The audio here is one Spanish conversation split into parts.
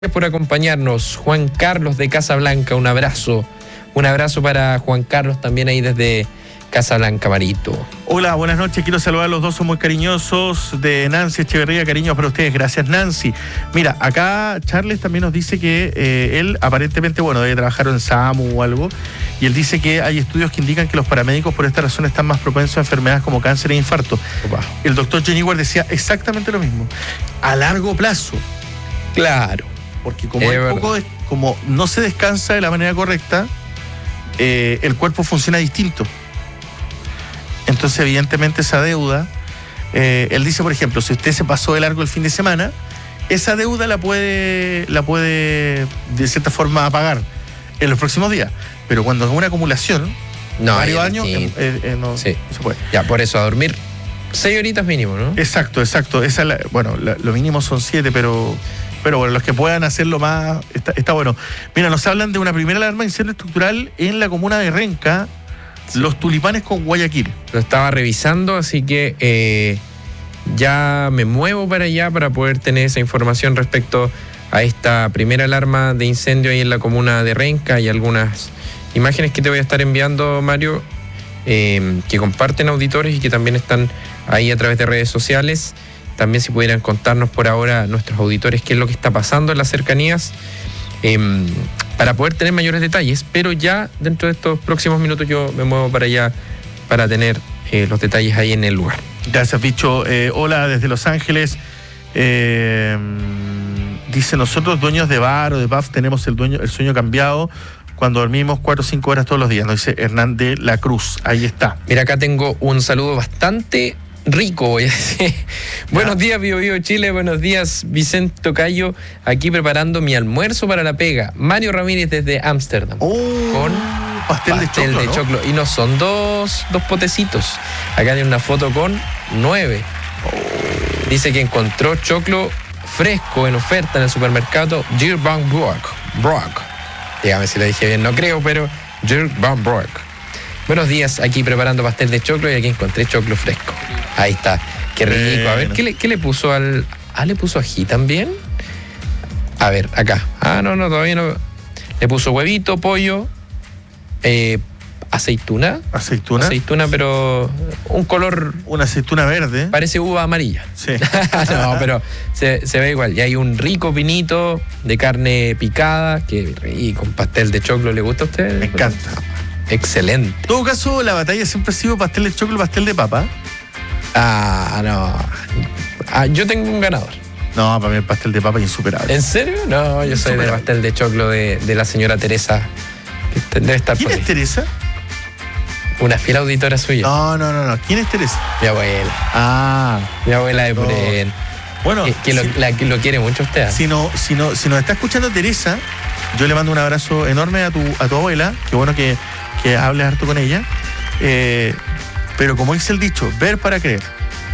Gracias por acompañarnos. Juan Carlos de Casablanca, un abrazo. Un abrazo para Juan Carlos también ahí desde Casablanca, Marito. Hola, buenas noches. Quiero saludar a los dos, son muy cariñosos. De Nancy Echeverría, cariños para ustedes. Gracias, Nancy. Mira, acá Charles también nos dice que él aparentemente, debe trabajar en SAMU o algo. Y él dice que hay estudios que indican que los paramédicos por esta razón están más propensos a enfermedades como cáncer e infarto. Opa. El doctor Jenny Ward decía exactamente lo mismo. A largo plazo. Claro. Porque como no se descansa de la manera correcta, el cuerpo funciona distinto. Entonces, evidentemente, esa deuda, él dice, por ejemplo, si usted se pasó de largo el fin de semana, esa deuda la puede de cierta forma pagar en los próximos días. Pero cuando es una acumulación, varios años, no se puede. Ya, por eso, a dormir 6 horitas mínimo, ¿no? Exacto. Lo mínimo son 7, pero bueno, los que puedan hacerlo más, está bueno. Mira, nos hablan de una primera alarma de incendio estructural en la comuna de Renca, Los Tulipanes con Guayaquil. Lo estaba revisando, así que ya me muevo para allá para poder tener esa información respecto a esta primera alarma de incendio ahí en la comuna de Renca. Hay algunas imágenes que te voy a estar enviando, Mario, que comparten auditores y que también están ahí a través de redes sociales. También si pudieran contarnos por ahora nuestros auditores qué es lo que está pasando en las cercanías, para poder tener mayores detalles, pero ya dentro de estos próximos minutos yo me muevo para allá para tener los detalles ahí en el lugar. Gracias, Bicho. Hola desde Los Ángeles. Dice, nosotros dueños de bar o de pub tenemos el sueño cambiado cuando dormimos 4 o 5 horas todos los días, nos dice Hernán de la Cruz. Ahí está. Mira, acá tengo un saludo bastante rico, voy a decir. Buenos días, Bio Bio Chile. Buenos días, Vicente Tocayo. Aquí preparando mi almuerzo para la pega. Mario Ramírez desde Ámsterdam. Con pastel de choclo. Y no son dos potecitos. Acá hay una foto con 9. Dice que encontró choclo fresco en oferta en el supermercado Dirk van Broek. Dígame si lo dije bien, no creo, pero Dirk van Broek. Buenos días, aquí preparando pastel de choclo y aquí encontré choclo fresco. Ahí está, qué rico. A ver, ¿qué le puso al...? ¿Le puso ají también? A ver, acá. No, todavía no. Le puso huevito, pollo, aceituna. Aceituna, pero un color... Una aceituna verde. Parece uva amarilla. Sí. No, pero se ve igual. Y hay un rico pinito de carne picada, que rico, con pastel de choclo. ¿Le gusta a usted? Me encanta. Excelente. En todo caso, la batalla siempre ha sido pastel de choclo, pastel de papa. No. Yo tengo un ganador. No, para mí el pastel de papa es insuperable. ¿En serio? No, yo soy de pastel de choclo de la señora Teresa. Que debe estar ¿Quién es Teresa? Una fiel auditora suya. No. ¿Quién es Teresa? Mi abuela. Mi abuela de Purén. Bueno, que lo quiere mucho usted. Si nos está escuchando Teresa, yo le mando un abrazo enorme a tu abuela. Qué bueno que hables harto con ella. Pero como dice el dicho, ver para creer.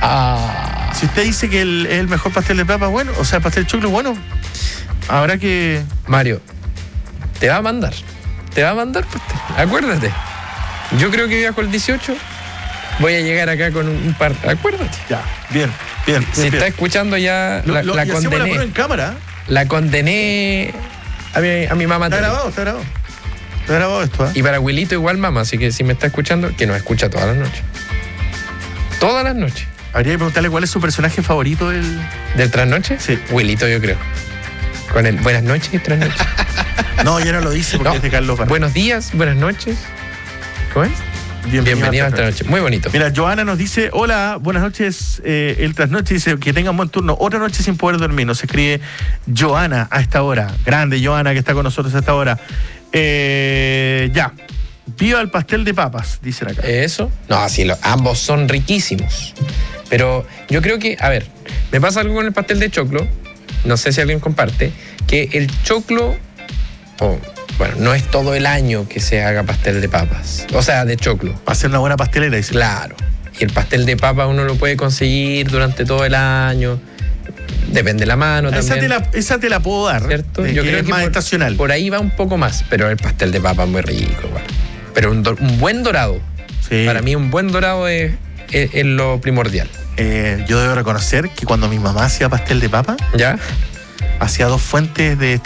Si usted dice que es el mejor pastel de papa, pastel de choclo, habrá que... Mario, te va a mandar pastel. Acuérdate. Yo creo que viajo el 18. Voy a llegar acá con un par. Acuérdate. Ya, bien. Si está escuchando ya, la condené. La pongo en cámara. La condené a mi mamá. Está grabado esto, ¿eh? Y para Wilito igual, mamá. Así que si me está escuchando, que nos escucha todas las noches. Todas las noches. Habría que preguntarle cuál es su personaje favorito ¿Del Trasnoche? Sí. Wilito, yo creo. Con el buenas noches y trasnoche. No, ya no lo dice porque es de Carlos Barra. Buenos días, buenas noches. ¿Cómo es? Bienvenido a Trasnoche. Muy bonito. Mira, Joana nos dice, hola, buenas noches. El Trasnoche dice que tengan buen turno. Otra noche sin poder dormir. Nos escribe Joana a esta hora. Grande Joana que está con nosotros a esta hora. Ya. Viva el pastel de papas, dicen acá. ¿Eso? No, sí, ambos son riquísimos. Pero yo creo que, a ver, me pasa algo con el pastel de choclo. No sé si alguien comparte. Que el choclo... no es todo el año que se haga pastel de papas. O sea, de choclo. Va a ser una buena pastelera, dice. Claro. Y el pastel de papa uno lo puede conseguir durante todo el año. Depende de la mano también. Esa te la puedo dar. ¿Cierto? Yo creo es que más estacional. Por ahí va un poco más, pero el pastel de papa es muy rico. Igual. Pero un buen dorado. Sí. Para mí un buen dorado es lo primordial. Yo debo reconocer que cuando mi mamá hacía pastel de papa, ¿ya? hacia dos fuentes de